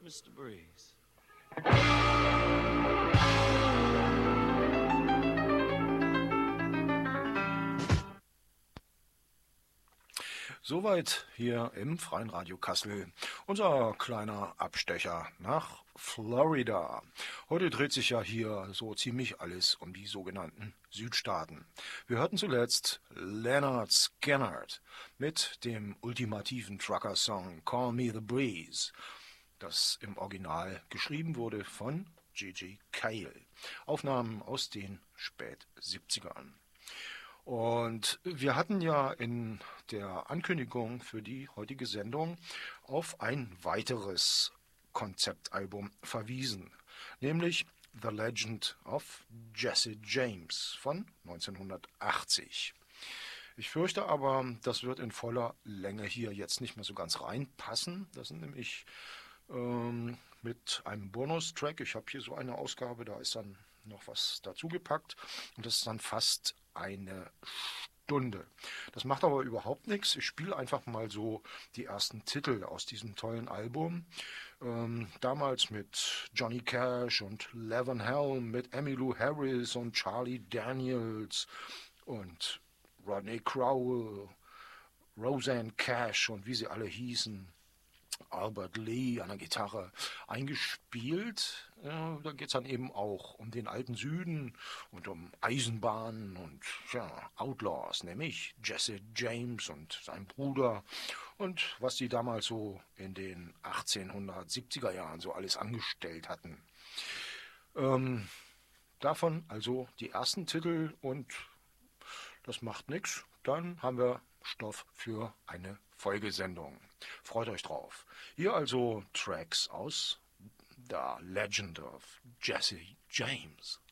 Mr. Breeze. Soweit hier im Freien Radio Kassel unser kleiner Abstecher nach Florida. Heute dreht sich ja hier so ziemlich alles um die sogenannten Südstaaten. Wir hörten zuletzt Lynyrd Skynyrd mit dem ultimativen Trucker-Song Call Me the Breeze, das im Original geschrieben wurde von Gigi Cale. Aufnahmen aus den Spät-70ern. Und wir hatten ja in der Ankündigung für die heutige Sendung auf ein weiteres Konzeptalbum verwiesen, nämlich The Legend of Jesse James von 1980. Ich fürchte aber, das wird in voller Länge hier jetzt nicht mehr so ganz reinpassen. Das sind nämlich mit einem Bonustrack, ich habe hier so eine Ausgabe, da ist dann noch was dazugepackt und das ist dann fast eine Stunde. Das macht aber überhaupt nichts. Ich spiele einfach mal so die ersten Titel aus diesem tollen Album. Damals mit Johnny Cash und Levin Helm, mit Emmylou Harris und Charlie Daniels und Rodney Crowell, Roseanne Cash und wie sie alle hießen. Albert Lee an der Gitarre eingespielt. Da geht es dann eben auch um den alten Süden und um Eisenbahnen und Outlaws, nämlich Jesse James und sein Bruder und was die damals so in den 1870er Jahren so alles angestellt hatten. Davon also die ersten Titel und das macht nichts. Dann haben wir Stoff für eine Folgesendung. Freut euch drauf. Hier also Tracks aus The Legend of Jesse James.